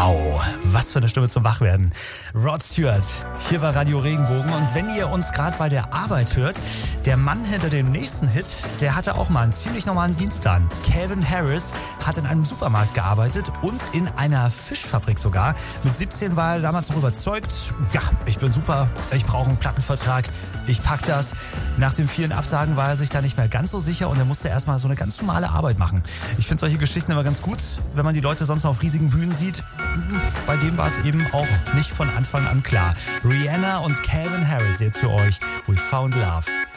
Wow, was für eine Stimme zum Wachwerden. Rod Stewart, hier bei Radio Regenbogen. Und wenn ihr uns gerade bei der Arbeit hört, der Mann hinter dem nächsten Hit, der hatte auch mal einen ziemlich normalen Dienstplan. Calvin Harris hat in einem Supermarkt gearbeitet und in einer Fischfabrik sogar. Mit 17 war er damals noch überzeugt, ja, ich bin super, ich brauche einen Plattenvertrag, ich pack das. Nach den vielen Absagen war er sich da nicht mehr ganz so sicher und er musste erstmal so eine ganz normale Arbeit machen. Ich finde solche Geschichten immer ganz gut, wenn man die Leute sonst auf riesigen Bühnen sieht. Bei dem war es eben auch nicht von Anfang an klar. Rihanna und Calvin Harris jetzt für euch. We Found Love.